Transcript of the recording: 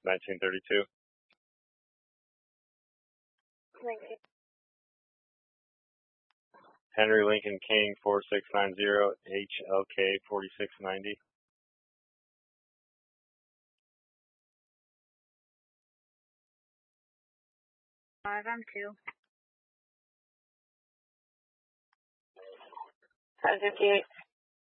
1932. Lincoln. Henry Lincoln King 4690, HLK 4690. M2. Suzuki